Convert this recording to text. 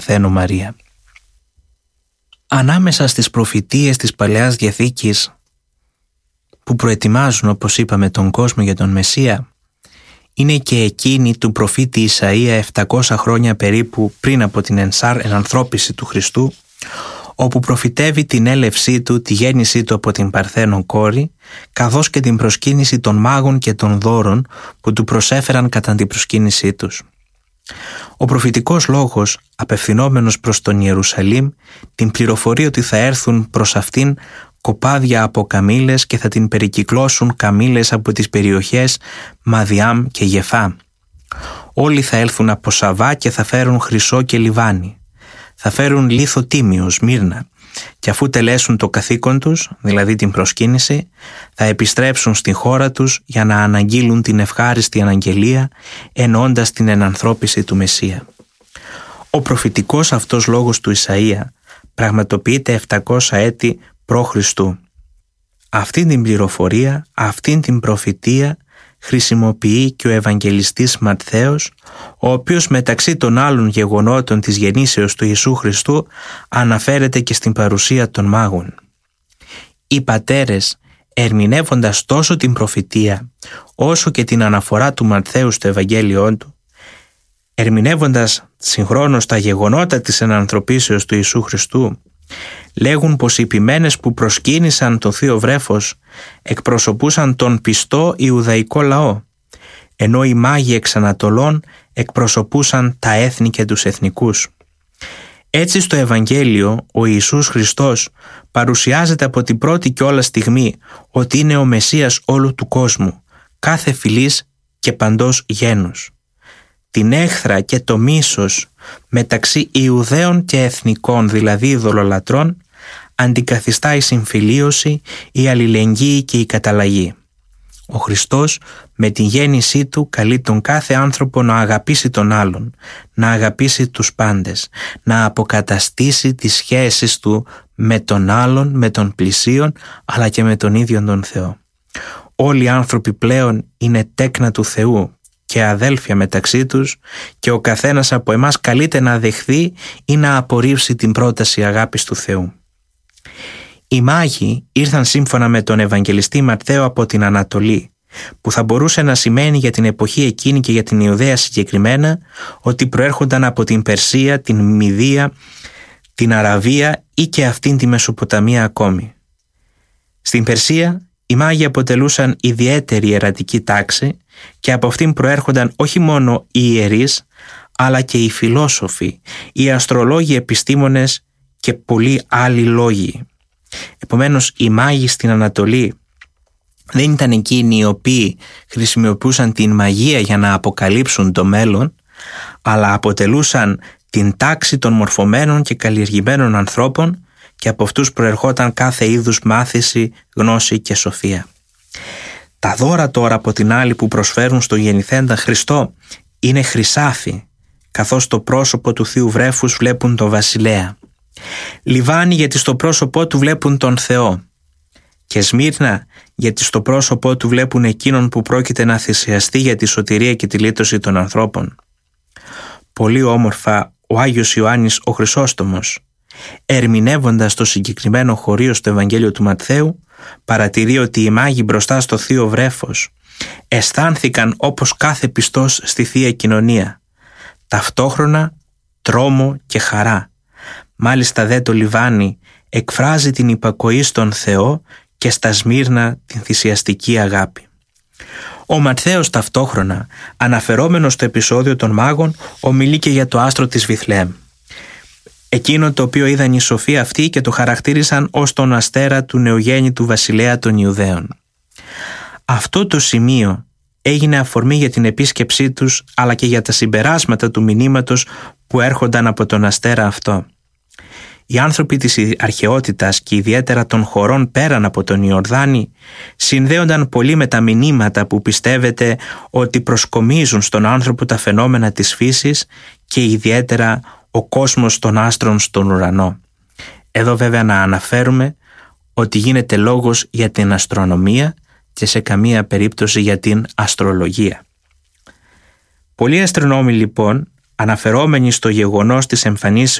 Παρθένο Μαρία. Ανάμεσα στις προφητείες της Παλαιάς Διαθήκης που προετοιμάζουν, όπως είπαμε, τον κόσμο για τον Μεσσία, είναι και εκείνη του προφήτη Ισαΐα 700 χρόνια περίπου πριν από την ενανθρώπιση του Χριστού, όπου προφητεύει την έλευσή του, τη γέννησή του από την Παρθένο κόρη, καθώς και την προσκύνηση των μάγων και των δώρων που του προσέφεραν κατά την προσκύνησή τους. Ο προφητικός λόγος, απευθυνόμενος προς τον Ιερουσαλήμ, την πληροφορεί ότι θα έρθουν προς αυτήν κοπάδια από καμήλες και θα την περικυκλώσουν καμήλες από τις περιοχές Μαδιάμ και Γεφά. Όλοι θα έλθουν από Σαβά και θα φέρουν χρυσό και λιβάνι. Θα φέρουν λίθο τίμιο, Σμύρνα, και αφού τελέσουν το καθήκον τους, δηλαδή την προσκύνηση, θα επιστρέψουν στη χώρα τους για να αναγγείλουν την ευχάριστη αναγγελία, εννοώντας την ενανθρώπιση του Μεσσία. Ο προφητικός αυτός λόγος του Ισαΐα πραγματοποιείται 700 έτη π.Χ. Αυτήν την πληροφορία, αυτήν την προφητεία χρησιμοποιεί και ο Ευαγγελιστής Ματθαίος, ο οποίος μεταξύ των άλλων γεγονότων της γεννήσεως του Ιησού Χριστού αναφέρεται και στην παρουσία των μάγων. Οι πατέρες, ερμηνεύοντας τόσο την προφητεία όσο και την αναφορά του Ματθαίου στο Ευαγγέλιό του, ερμηνεύοντας συγχρόνως τα γεγονότα της ενανθρωπίσεως του Ιησού Χριστού, λέγουν πως οι ποιμένες που προσκύνησαν το Θείο Βρέφος εκπροσωπούσαν τον πιστό Ιουδαϊκό λαό, ενώ οι μάγοι εξ Ανατολών εκπροσωπούσαν τα έθνη και τους εθνικούς. Έτσι στο Ευαγγέλιο ο Ιησούς Χριστός παρουσιάζεται από την πρώτη κιόλας στιγμή ότι είναι ο Μεσσίας όλου του κόσμου, κάθε φυλής και παντός γένους. Την έχθρα και το μίσος μεταξύ Ιουδαίων και εθνικών, δηλαδή ειδωλολατρών, αντικαθιστά η συμφιλίωση, η αλληλεγγύη και η καταλλαγή. Ο Χριστός με τη γέννησή του καλεί τον κάθε άνθρωπο να αγαπήσει τον άλλον, να αγαπήσει τους πάντες, να αποκαταστήσει τις σχέσεις του με τον άλλον, με τον πλησίον, αλλά και με τον ίδιο τον Θεό. Όλοι οι άνθρωποι πλέον είναι τέκνα του Θεού και αδέλφια μεταξύ τους και ο καθένας από εμάς καλείται να δεχθεί ή να απορρίψει την πρόταση αγάπης του Θεού. Οι μάγοι ήρθαν σύμφωνα με τον Ευαγγελιστή Ματθαίο από την Ανατολή, που θα μπορούσε να σημαίνει για την εποχή εκείνη και για την Ιουδαία συγκεκριμένα ότι προέρχονταν από την Περσία, την Μηδία, την Αραβία ή και αυτήν τη Μεσοποταμία ακόμη. Στην Περσία οι μάγοι αποτελούσαν ιδιαίτερη ιερατική τάξη και από αυτήν προέρχονταν όχι μόνο οι ιερείς, αλλά και οι φιλόσοφοι, οι αστρολόγοι επιστήμονες και πολλοί άλλοι λόγοι. Επομένως, οι μάγοι στην Ανατολή δεν ήταν εκείνοι οι οποίοι χρησιμοποιούσαν την μαγεία για να αποκαλύψουν το μέλλον, αλλά αποτελούσαν την τάξη των μορφωμένων και καλλιεργημένων ανθρώπων και από αυτούς προερχόταν κάθε είδους μάθηση, γνώση και σοφία. Τα δώρα τώρα από την άλλη που προσφέρουν στον γεννηθέντα Χριστό είναι χρυσάφι, καθώς το πρόσωπο του Θείου Βρέφους βλέπουν τον Βασιλέα. Λιβάνι γιατί στο πρόσωπό του βλέπουν τον Θεό και Σμύρνα γιατί στο πρόσωπό του βλέπουν εκείνον που πρόκειται να θυσιαστεί για τη σωτηρία και τη λύτωση των ανθρώπων. Πολύ όμορφα ο Άγιος Ιωάννης ο Χρυσόστομος, ερμηνεύοντας το συγκεκριμένο χωρίο στο Ευαγγέλιο του Ματθαίου, παρατηρεί ότι οι μάγοι μπροστά στο Θείο Βρέφος αισθάνθηκαν όπως κάθε πιστός στη Θεία Κοινωνία, ταυτόχρονα τρόμο και χαρά. Μάλιστα δε το λιβάνι εκφράζει την υπακοή στον Θεό και στα Σμύρνα την θυσιαστική αγάπη. Ο Ματθαίος ταυτόχρονα, αναφερόμενος στο επεισόδιο των μάγων, ομιλεί και για το άστρο της Βιθλεέμ. Εκείνο το οποίο είδαν οι σοφοί αυτοί και το χαρακτήρισαν ως τον αστέρα του νεογέννητου βασιλέα των Ιουδαίων. Αυτό το σημείο έγινε αφορμή για την επίσκεψή τους αλλά και για τα συμπεράσματα του μηνύματος που έρχονταν από τον αστέρα αυτό. Οι άνθρωποι της αρχαιότητας και ιδιαίτερα των χωρών πέραν από τον Ιορδάνη συνδέονταν πολύ με τα μηνύματα που πιστεύετε ότι προσκομίζουν στον άνθρωπο τα φαινόμενα της φύσης και ιδιαίτερα ο κόσμος των άστρων στον ουρανό. Εδώ βέβαια να αναφέρουμε ότι γίνεται λόγος για την αστρονομία και σε καμία περίπτωση για την αστρολογία. Πολλοί αστρονόμοι λοιπόν αναφερόμενοι στο γεγονός της εμφανίσεως